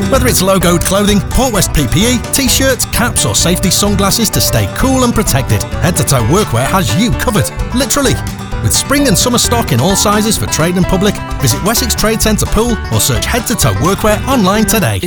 Whether it's logoed clothing, Port West PPE, t-shirts, caps or safety sunglasses to stay cool and protected, Head to Toe Workwear has you covered, literally. With spring and summer stock in all sizes for trade and public, visit Wessex Trade Centre Pool or search Head to Toe Workwear online today.